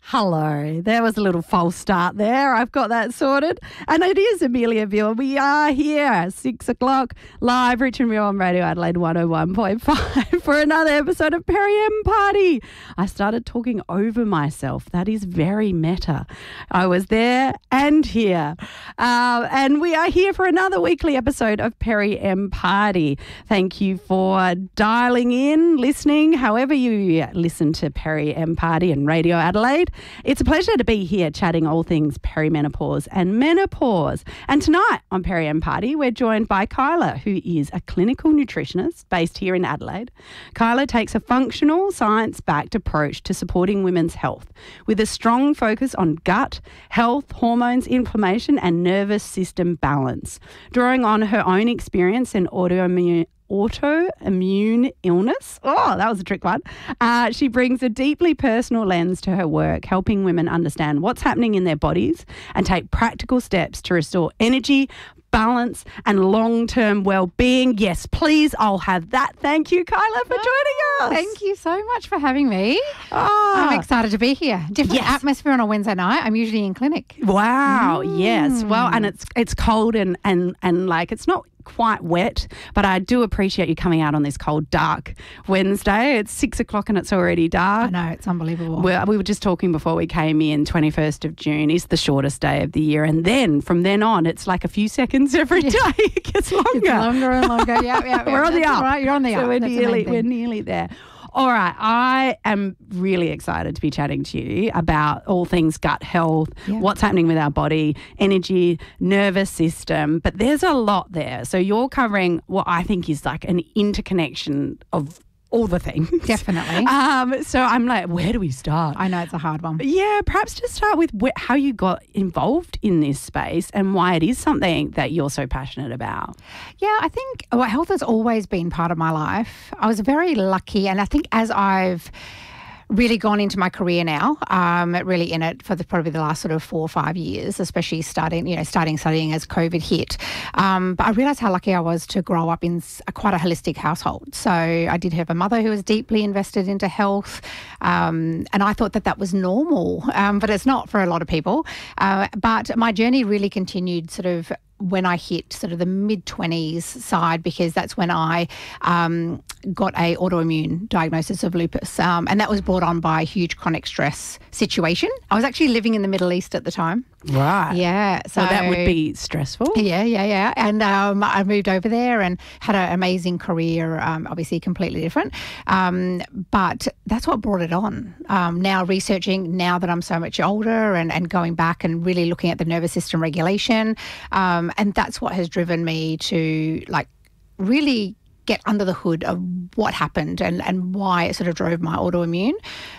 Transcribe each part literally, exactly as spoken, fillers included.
Hello. There was a little false start there. I've got that sorted. And it is Amelia Veal. We are here, six o'clock, live, Richmond View on Radio Adelaide one oh one point five for another episode of Perry M Party. I started talking over myself. That is very meta. I was there and here. Uh, and we are here for another weekly episode of Perry M Party. Thank you for dialing in, listening, however you listen to Perry M Party and Radio Adelaide. It's a pleasure to be here chatting all things perimenopause and menopause. And tonight on Perry M Party, we're joined by Kyla, who is a clinical nutritionist based here in Adelaide. Kyla takes a functional, science-backed approach to supporting women's health with a strong focus on gut, health, hormones, inflammation and nervous system balance. Drawing on her own experience in autoimmune autoimmune illness. Oh, that was a trick one. Uh, she brings a deeply personal lens to her work, helping women understand what's happening in their bodies and take practical steps to restore energy, balance and long-term well-being. Yes, please, I'll have that. Thank you, Kyla, for oh, joining us. Thank you so much for having me. Oh. I'm excited to be here. Different yes. atmosphere on a Wednesday night. I'm usually in clinic. Wow, mm. yes. Well, and it's it's cold and, and, and like it's not quite wet, but I do appreciate you coming out on this cold, dark Wednesday. It's six o'clock and it's already dark. I know, it's unbelievable. We're, we were just talking before we came in, twenty-first of June is the shortest day of the year. And then from then on, it's like a few seconds every yeah. day. It gets longer. It's longer and longer. Yeah, yeah, yeah. We're on That's the up. Right. You're on the so up. We're That's nearly, amazing. we're nearly there. All right, I am really excited to be chatting to you about all things gut health, yeah. what's happening with our body, energy, nervous system, but there's a lot there. So you're covering what I think is like an interconnection of all the things. Definitely. Um, so I'm like, where do we start? I know it's a hard one. Yeah, perhaps just start with wh- how you got involved in this space and why it is something that you're so passionate about. Yeah, I think well, health has always been part of my life. I was very lucky, and I think as I've really gone into my career now, um, really in it for the, probably the last sort of four or five years, especially starting, you know, starting studying as COVID hit. Um, but I realised how lucky I was to grow up in a, quite a holistic household. So I did have a mother who was deeply invested into health, um, and I thought that that was normal, um, but it's not for a lot of people. Uh, but my journey really continued sort of when I hit sort of the mid-twenties side, because that's when I um, got a autoimmune diagnosis of lupus. Um, and that was brought on by a huge chronic stress situation. I was actually living in the Middle East at the time. Right. Yeah. So well, that would be stressful. Yeah, yeah, yeah. And um, I moved over there and had an amazing career, um, obviously completely different. Um, but that's what brought it on. Um, now researching, now that I'm so much older and, and going back and really looking at the nervous system regulation, um, and that's what has driven me to like really get under the hood of what happened and, and why it sort of drove my autoimmune.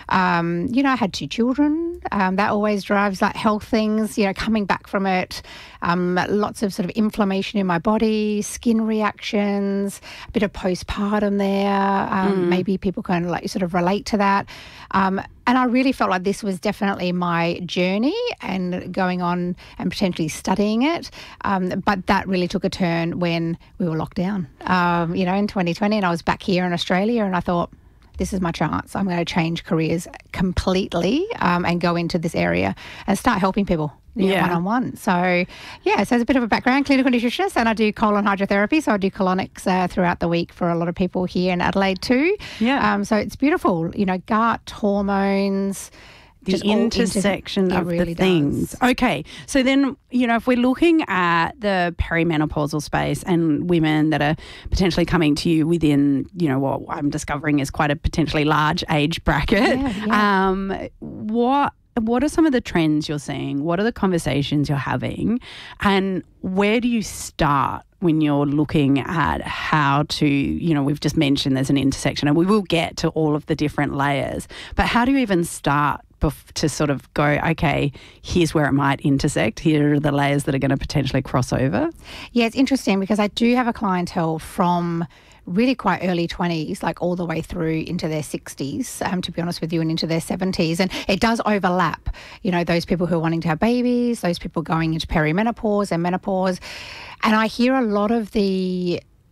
Um, you know, I had two children. Um, that always drives like health things, you know, coming back from it. Um, lots of sort of inflammation in my body, skin reactions, a bit of postpartum there. Um, mm. Maybe people can like sort of relate to that. Um, and I really felt like this was definitely my journey and going on and potentially studying it. Um, but that really took a turn when we were locked down, um, you know, in twenty twenty, and I was back here in Australia, and I thought, this is my chance. I'm going to change careers completely um, and go into this area and start helping people. You know, yeah. one-on-one. So, yeah, so as a bit of a background, clinical nutritionist, and I do colon hydrotherapy. So I do colonics uh, throughout the week for a lot of people here in Adelaide too. Yeah. Um, so it's beautiful, you know, gut, hormones, the intersection inter- of really the things. Does. Okay. So then, you know, if we're looking at the perimenopausal space and women that are potentially coming to you within, you know, what I'm discovering is quite a potentially large age bracket, yeah, yeah. Um, what What are some of the trends you're seeing? What are the conversations you're having? And where do you start when you're looking at how to, you know, we've just mentioned there's an intersection and we will get to all of the different layers, but how do you even start bef- to sort of go, okay, here's where it might intersect, here are the layers that are going to potentially cross over? Yeah, it's interesting because I do have a clientele from really quite early twenties, like all the way through into their sixties, um, to be honest with you, and into their seventies. And it does overlap, you know, those people who are wanting to have babies, those people going into perimenopause and menopause. And I hear a lot of the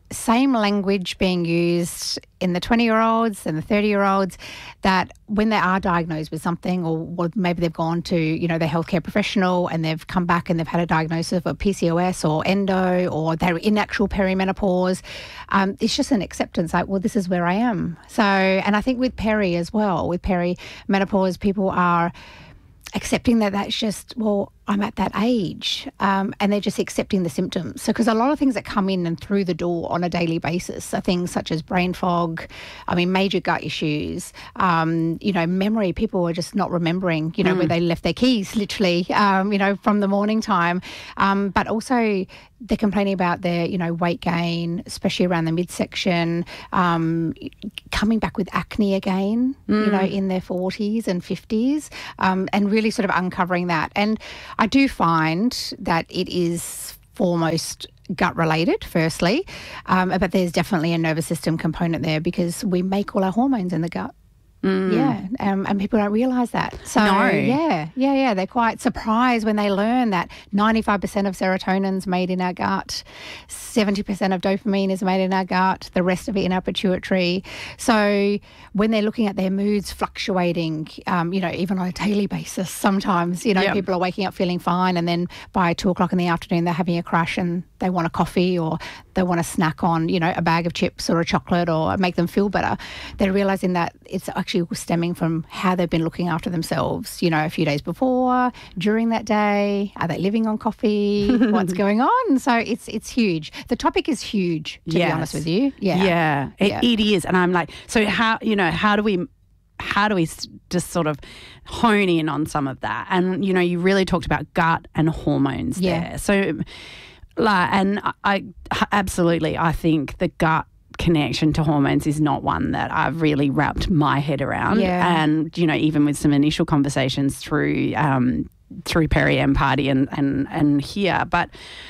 same language being used in the twenty-year-olds and the thirty-year-olds, that when they are diagnosed with something, or, or maybe they've gone to, you know, their healthcare professional and they've come back and they've had a diagnosis of P C O S or endo, or they're in actual perimenopause, um, it's just an acceptance like, well, this is where I am. So, and I think with peri as well, with perimenopause, people are accepting that that's just, well, I'm at that age, um, and they're just accepting the symptoms. So, because a lot of things that come in and through the door on a daily basis are things such as brain fog, I mean, major gut issues, um, you know, memory. People are just not remembering, you know, mm. where they left their keys, literally, um, you know, from the morning time. Um, but also they're complaining about their, you know, weight gain, especially around the midsection, um, coming back with acne again, mm. you know, in their forties and fifties, um, and really sort of uncovering that. And I do find that it is foremost gut related, firstly, um, but there's definitely a nervous system component there, because we make all our hormones in the gut. Mm. Yeah, um, and people don't realise that. So, no. yeah, yeah, yeah. They're quite surprised when they learn that ninety-five percent of serotonin's made in our gut, seventy percent of dopamine is made in our gut, the rest of it in our pituitary. So when they're looking at their moods fluctuating, um, you know, even on a daily basis, sometimes, you know, yep. people are waking up feeling fine, and then by two o'clock in the afternoon they're having a crash and they want a coffee, or they want to snack on, you know, a bag of chips or a chocolate, or make them feel better. They're realising that it's actually stemming from how they've been looking after themselves, you know, a few days before, during that day. Are they living on coffee? What's going on? So it's it's huge. The topic is huge, to yes. be honest with you. Yeah, yeah, it, yeah. it is. And I'm like, so how, you know, how do we, how do we just sort of hone in on some of that? And, you know, you really talked about gut and hormones yeah. there. So, like, and I absolutely, I think the gut connection to hormones is not one that I've really wrapped my head around. Yeah. And, you know, even with some initial conversations through um, through Peri and Party and, and, and here, but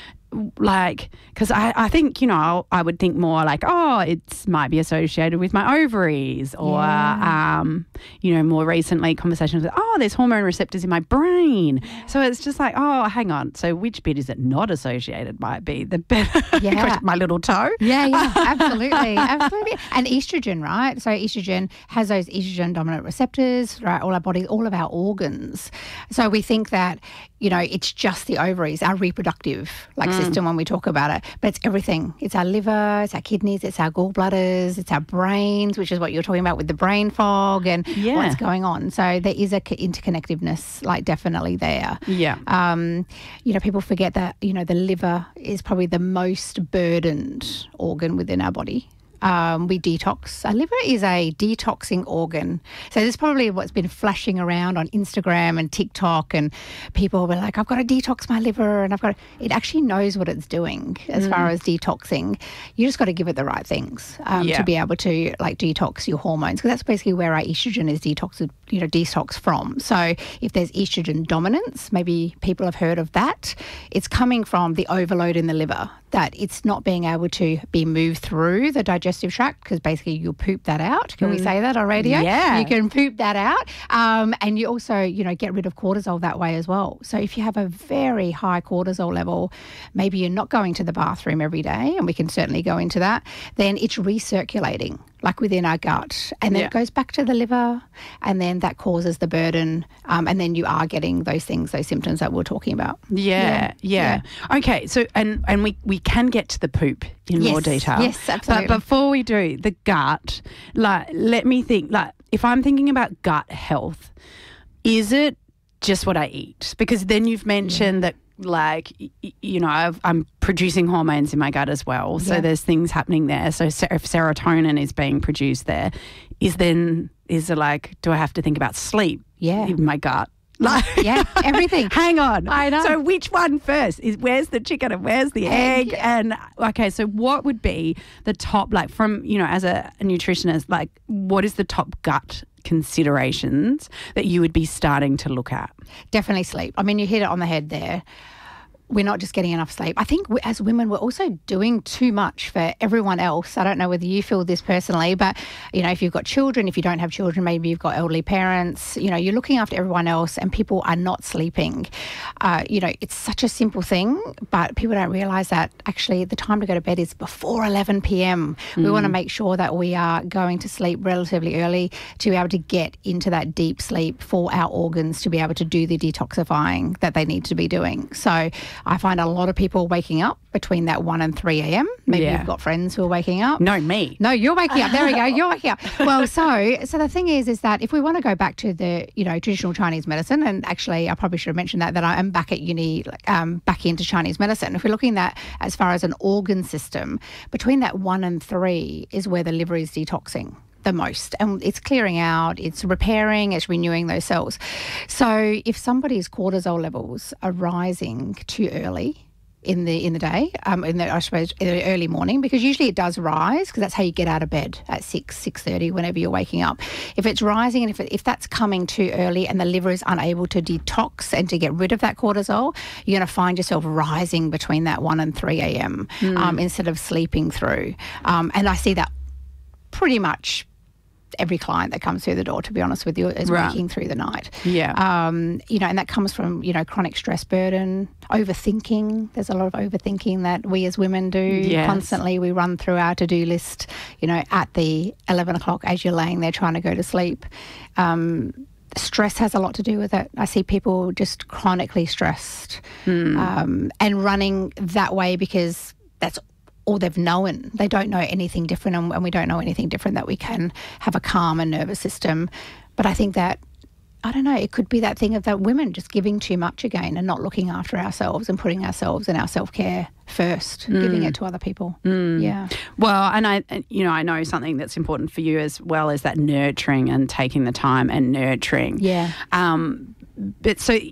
like, because I, I think, you know, I would think more like, oh, it might be associated with my ovaries, or, yeah. um, you know, more recently conversations with, oh, there's hormone receptors in my brain. Yeah. So it's just like, oh, hang on. So which bit is it not associated might be the better, yeah. my little toe. Yeah, yeah, absolutely, absolutely. And estrogen, right? So estrogen has those estrogen dominant receptors, right? All our bodies, all of our organs. So we think that, you know, it's just the ovaries, our reproductive, like, mm. system when we talk about it, but it's everything. It's our liver, it's our kidneys, it's our gallbladders, it's our brains, which is what you're talking about with the brain fog and yeah. what's going on. So there is a interconnectiveness, like, definitely there. Yeah. Um, you know, people forget that, you know, the liver is probably the most burdened organ within our body. Um, we detox. Our liver is a detoxing organ. So this is probably what's been flashing around on Instagram and TikTok, and people were like, I've got to detox my liver, and I've got to, it actually knows what it's doing as mm. far as detoxing. You just got to give it the right things um, yeah. to be able to, like, detox your hormones, because that's basically where our estrogen is detoxed, you know, detox from. So if there's estrogen dominance, maybe people have heard of that. It's coming from the overload in the liver, that it's not being able to be moved through the digestive tract, because basically you'll poop that out. Can mm. we say that on radio? Yeah. You can poop that out. Um, and you also, you know, get rid of cortisol that way as well. So if you have a very high cortisol level, maybe you're not going to the bathroom every day, and we can certainly go into that, then it's recirculating, like, within our gut, and then yeah. it goes back to the liver, and then that causes the burden, um, and then you are getting those things, those symptoms that we're talking about. Yeah, yeah. yeah. Okay, so and and we, we can get to the poop in yes, more detail. Yes, absolutely. But before we do, the gut, like, let me think, like, if I'm thinking about gut health, is it just what I eat? Because then you've mentioned yeah. that, like, you know, I've, I'm producing hormones in my gut as well. So yeah. there's things happening there. So ser- if serotonin is being produced there, is then, is it like, do I have to think about sleep yeah. in my gut? Like, yeah, everything. Hang on. I know. So which one first? Is where's the chicken and where's the egg? egg? And okay, so what would be the top, like, from, you know, as a, a nutritionist, like, what is the top gut considerations that you would be starting to look at? Definitely sleep. I mean, you hit it on the head there. we're not just getting enough sleep. I think we, as women, we're also doing too much for everyone else. I don't know whether you feel this personally, but, you know, if you've got children, if you don't have children, maybe you've got elderly parents, you know, you're looking after everyone else and people are not sleeping. Uh, you know, it's such a simple thing, but people don't realise that actually the time to go to bed is before eleven p.m. Mm. We want to make sure that we are going to sleep relatively early to be able to get into that deep sleep for our organs to be able to do the detoxifying that they need to be doing. So I find a lot of people waking up between that one and three a.m. Maybe yeah. you've got friends who are waking up. No, me. No, you're waking up. There we go. You're waking up. Well, so so the thing is, is that if we want to go back to the, you know, traditional Chinese medicine, and actually I probably should have mentioned that, that I am back at uni, um, back into Chinese medicine. If we're looking at as far as an organ system, between that one and three is where the liver is detoxing the most, and it's clearing out, it's repairing, it's renewing those cells. So if somebody's cortisol levels are rising too early in the in the day, um, in the I suppose in the early morning, because usually it does rise because that's how you get out of bed at six, six thirty, whenever you're waking up. If it's rising and if it, if that's coming too early and the liver is unable to detox and to get rid of that cortisol, you're going to find yourself rising between that one and three a.m. Mm. um, instead of sleeping through. Um, and I see that pretty much every client that comes through the door, to be honest with you, is right. waking through the night. Yeah. Um, you know, and that comes from, you know, chronic stress burden, overthinking. There's a lot of overthinking that we as women do yes. constantly. We run through our to-do list, you know, at the eleven o'clock as you're laying there trying to go to sleep. Um, stress has a lot to do with it. I see people just chronically stressed mm. um, and running that way because that's all they've known. They don't know anything different, and, and we don't know anything different that we can have a calm and nervous system. But I think that, I don't know, it could be that thing of that women just giving too much again and not looking after ourselves and putting ourselves and our self-care first, mm. giving it to other people. Mm. Yeah. Well, and I, you know, I know something that's important for you as well is that nurturing and taking the time and nurturing. Yeah. Um, but so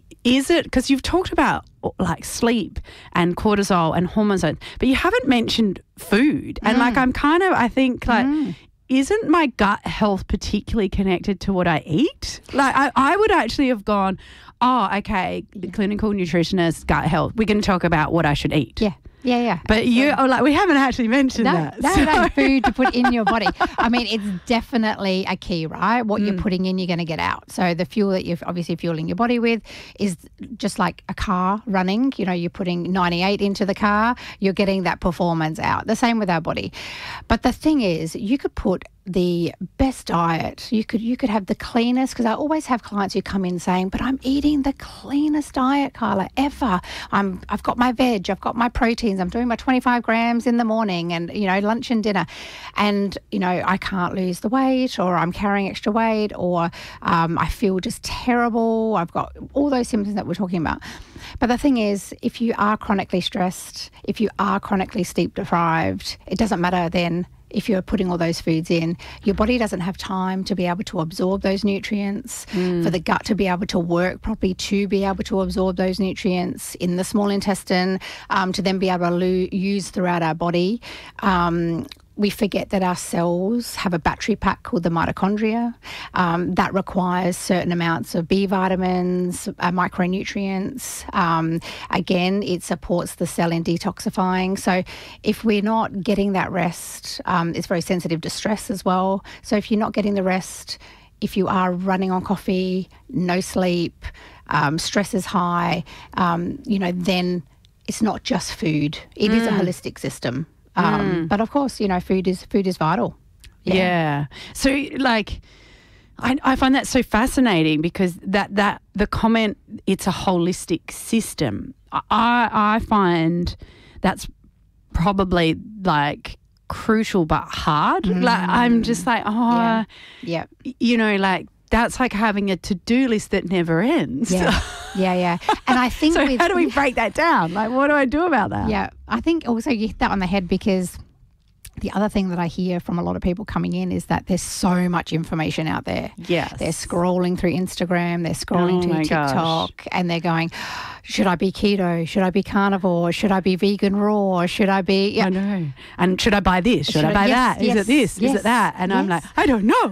is it, because you've talked about like sleep and cortisol and hormones, but you haven't mentioned food. And mm. like I'm kind of, I think like, mm. isn't my gut health particularly connected to what I eat? Like I, I would actually have gone, oh, okay, the clinical nutritionist, gut health, we're going to talk about what I should eat. Yeah. Yeah, yeah. But absolutely. you, oh, like, we haven't actually mentioned no, that. No, so. no, food to put in your body. I mean, it's definitely a key, right? What mm. you're putting in, you're going to get out. So the fuel that you're obviously fueling your body with is just like a car running. You know, you're putting ninety-eight into the car, you're getting that performance out. The same with our body. But the thing is, you could put the best diet. You could you could have the cleanest, because I always have clients who come in saying, but I'm eating the cleanest diet, Carla, ever. I'm, I've got my veg, I've got my proteins, I'm doing my twenty-five grams in the morning and, you know, lunch and dinner. And, you know, I can't lose the weight, or I'm carrying extra weight, or um, I feel just terrible. I've got all those symptoms that we're talking about. But the thing is, if you are chronically stressed, if you are chronically sleep deprived, it doesn't matter then if you're putting all those foods in, your body doesn't have time to be able to absorb those nutrients, mm. for the gut to be able to work properly, to be able to absorb those nutrients in the small intestine, um, to then be able to lo- use throughout our body. Um, we forget that our cells have a battery pack called the mitochondria. Um, that requires certain amounts of B vitamins, uh, micronutrients. Um, again, it supports the cell in detoxifying. So if we're not getting that rest, um, it's very sensitive to stress as well. So if you're not getting the rest, if you are running on coffee, no sleep, um, stress is high, um, you know, then it's not just food. It mm. is a holistic system. Um, mm. But of course, you know, food is food is vital. Yeah. yeah. So, like, I, I find that so fascinating because that that the comment, it's a holistic system. I I find that's probably like crucial but hard. Mm. Like, I'm just like, oh, yeah. yeah, you know, like. That's like having a to-do list that never ends. Yeah, yeah, yeah. And I think so with, how do we break that down? Like, what do I do about that? Yeah, I think also you hit that on the head, because the other thing that I hear from a lot of people coming in is that there's so much information out there. Yes. They're scrolling through Instagram, they're scrolling oh through TikTok, gosh. and they're going, should I be keto? Should I be carnivore? Should I be vegan raw? Should I be... Yeah. I know. And should I buy this? Should, should I buy I, yes, that? Yes, is it this? Yes, is it that? And yes. I'm like, I don't know.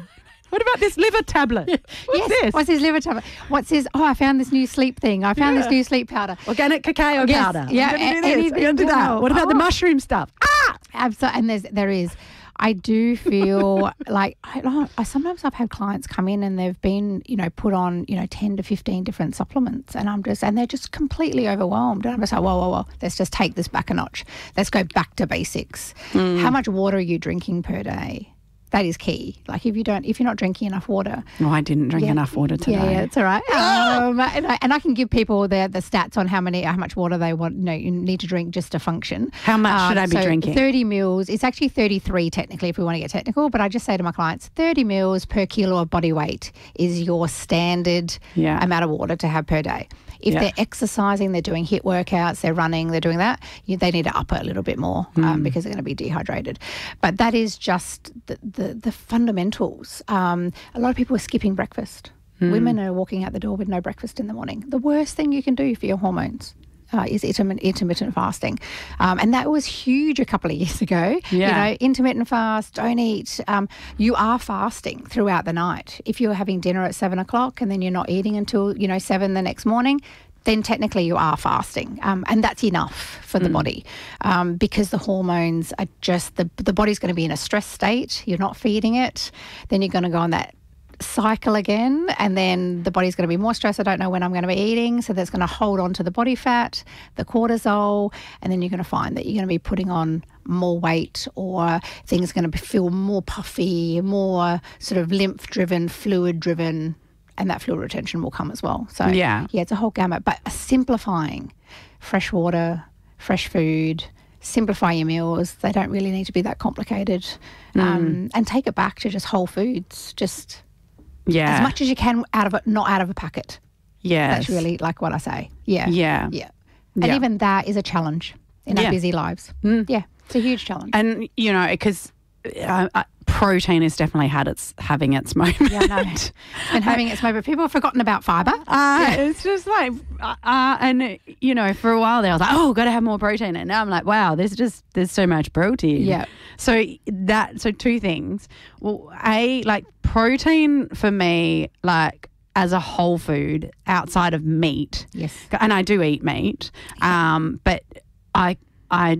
What about this liver tablet? What's yes. this? What's this liver tablet? What's this? Oh, I found this new sleep thing. I found Yeah. this new sleep powder. Organic cacao Yes, powder. yeah, I'm going to do a- this. I'm anything going to do to that. help. What about the Oh. mushroom stuff? Ah! Absolutely. And there's, there is. I do feel like I, I sometimes I've had clients come in and they've been, you know, put on, you know, ten to fifteen different supplements, and I'm just, and they're just completely overwhelmed. And I'm just like, whoa, whoa, whoa, let's just take this back a notch. Let's go back to basics. Mm. How much water are you drinking per day? That is key. Like if you don't, if you're not drinking enough water. No, I didn't drink Yeah. enough water today. Yeah, yeah, it's all right. Um, and, I, and I can give people the the stats on how many, how much water they want. You know, you need to drink just to function. How much Um, should I be so drinking? Thirty mils. It's actually thirty-three technically, if we want to get technical. But I just say to my clients, thirty mils per kilo of body weight is your standard Yeah. amount of water to have per day. If Yeah. they're exercising, they're doing HIIT workouts, they're running, they're doing that, you, they need to up it a little bit more Hmm. um, because they're going to be dehydrated. But that is just the, the, the fundamentals. Um, a lot of people are skipping breakfast. Hmm. Women are walking out the door with no breakfast in the morning. The worst thing you can do for your hormones. Uh, is intermittent, intermittent fasting. Um, and that was huge a couple of years ago. Yeah. You know, intermittent fast, don't eat. Um, you are fasting throughout the night. If you're having dinner at seven o'clock and then you're not eating until, you know, seven the next morning, then technically you are fasting. Um, and that's enough for the body um, because the hormones are just, the, the body's going to be in a stress state. You're not feeding it. Then you're going to go on that cycle again, and then the body's going to be more stressed. I don't know when I'm going to be eating, so that's going to hold on to the body fat, the cortisol, and then you're going to find that you're going to be putting on more weight, or things are going to feel more puffy, more sort of lymph driven, fluid driven, and that fluid retention will come as well. So Yeah. yeah, it's a whole gamut, but simplifying fresh water, fresh food, simplify your meals. They don't really need to be that complicated. Um, and take it back to just whole foods, just Yeah. as much as you can out of it, not out of a packet. Yes. That's really like what I say. Yeah. Yeah. Yeah. And Yeah. even that is a challenge in Yeah. our busy lives. Mm. Yeah. It's a huge challenge. And, you know, because uh, uh, protein has definitely had its having its moment. yeah, I know. It's been having its moment. People have forgotten about fibre. Uh, It's just like, uh, uh, and you know, for a while there, I was like, oh, got to have more protein. And now I'm like, wow, there's just, there's so much protein. Yeah. So that, so two things. Well, A, like protein for me, like as a whole food outside of meat. Yes. And I do eat meat, um, but I, I,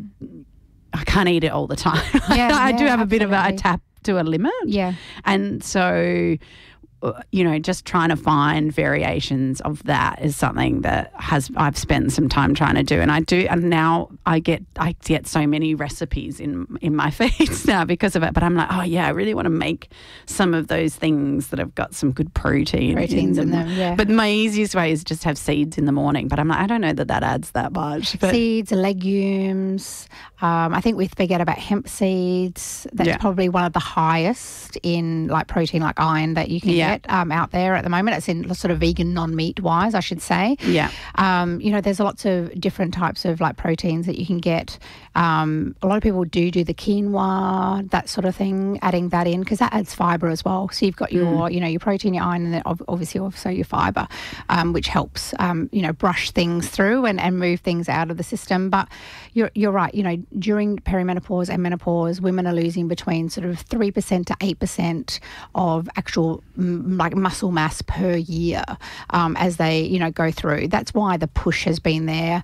I can't eat it all the time. Yeah, I do yeah, have a bit of a, a absolutely. tap to a limit. Yeah. And so, uh, you know, just trying to find variations of that is something that has I've spent some time trying to do, and I do, and now I get I get so many recipes in in my feeds now because of it. But I'm like, oh yeah, I really want to make some of those things that have got some good protein Proteins in them. them, yeah. But my easiest way is just have seeds in the morning. But I'm like, I don't know that that adds that much. But Seeds, legumes. Um, I think we forget about hemp seeds. That's Yeah. probably one of the highest in like protein, like iron that you can Yeah. get um, out there at the moment. It's in sort of vegan, non-meat wise, I should say. yeah, Um, you know, there's lots of different types of like proteins that you can get. Um, a lot of people do do the quinoa, that sort of thing, adding that in because that adds fibre as well. So you've got your, you know, your protein, your iron, and then ob- obviously also your fibre, um, which helps, um, you know, brush things through and, and move things out of the system. But you're you're right. You know, during perimenopause and menopause, women are losing between sort of three percent to eight percent of actual m- like muscle mass per year um, as they, you know, go through. That's why the push has been there.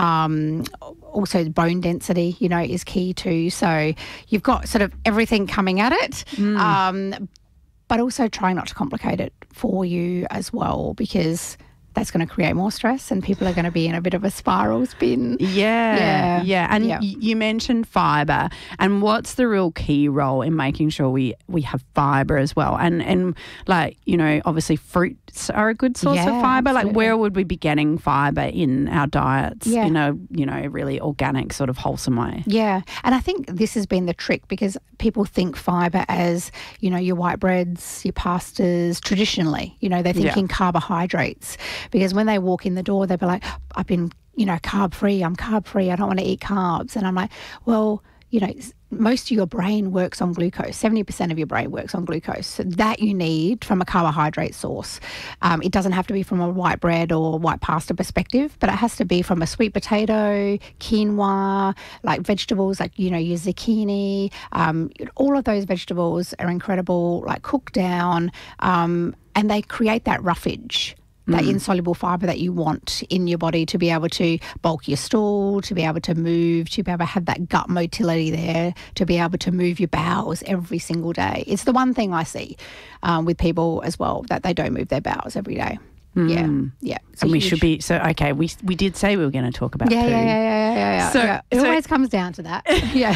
Um, also, bone density, you know, is key too. So you've got sort of everything coming at it. Um, but also try not to complicate it for you as well, because that's going to create more stress and people are going to be in a bit of a spiral spin. Yeah, Yeah. yeah. And Yeah. y- you mentioned fibre, and what's the real key role in making sure we, we have fibre as well? And and like, you know, obviously fruits are a good source of Yeah, fibre. Like, absolutely. where would we be getting fibre in our diets Yeah. in a, you know, really organic sort of wholesome way? Yeah. And I think this has been the trick because people think fibre as, you know, your white breads, your pastas, traditionally, you know, they're Yeah. thinking carbohydrates because when they walk in the door, they'll be like, I've been, you know, carb free, I'm carb free, I don't want to eat carbs. And I'm like, well, you know, most of your brain works on glucose. seventy percent of your brain works on glucose. So that you need from a carbohydrate source. Um, it doesn't have to be from a white bread or white pasta perspective, but it has to be from a sweet potato, quinoa, like vegetables like, you know, your zucchini. Um, all of those vegetables are incredible, like cooked down, um, and they create that roughage, that mm. insoluble fibre that you want in your body to be able to bulk your stool, to be able to move, to be able to have that gut motility there, to be able to move your bowels every single day. It's the one thing I see um, with people as well, that they don't move their bowels every day. Mm. Yeah, yeah. And we should be, so, okay, we we did say we were going to talk about yeah, poo. Yeah, yeah, yeah, yeah, yeah. So, yeah. It so, always comes down to that. Yeah.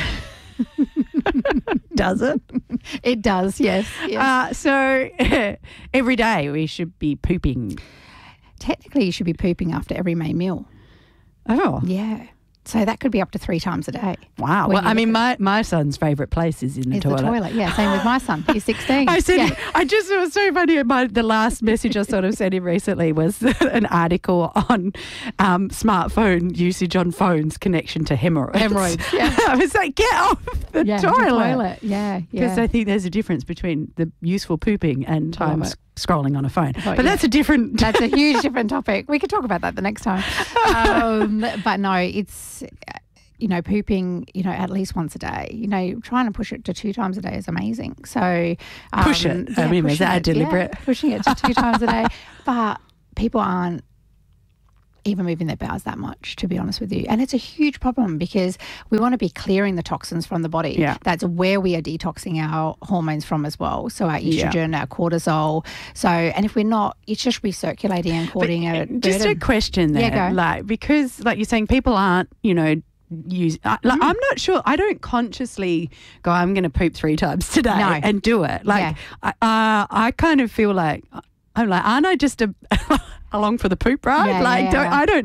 Does it? It does, yes. yes. Uh, so every day we should be pooping. Technically, you should be pooping after every main meal. Oh. Yeah. So that could be up to three times a day. Wow. Well, I mean, my, my son's favourite place is in the it's toilet. the toilet, yeah. Same with my son. He's sixteen. I said, yeah. I just, it was so funny. My, the last message I sort of sent him recently was an article on um, smartphone usage on phones, connection to hemorrhoids. Hemorrhoids, yeah. I was like, get off the yeah, toilet. The toilet. Yeah, yeah. Because I think there's a difference between the useful pooping and time s- scrolling on a phone. Oh, but yeah. that's a different... That's a huge different topic. We could talk about that the next time. Um, but no, it's... you know, pooping, you know, at least once a day. You know, trying to push it to two times a day is amazing. So um, push it. Yeah, I mean, is that it, deliberate? Yeah, pushing it to two times a day. But people aren't even moving their bowels that much, to be honest with you. And it's a huge problem because we want to be clearing the toxins from the body. Yeah. That's where we are detoxing our hormones from as well. So our estrogen, yeah. our cortisol. So, and if we're not, it's just recirculating and causing a Just burden. a question there. Yeah, go. Like, because like you're saying, people aren't, you know, use like, mm. I'm not sure. I don't consciously go, I'm going to poop three times today no. and do it. Like, yeah. I, uh, I kind of feel like, I'm like, aren't I just a, along for the poop ride? Yeah, like, yeah, don't, yeah. I don't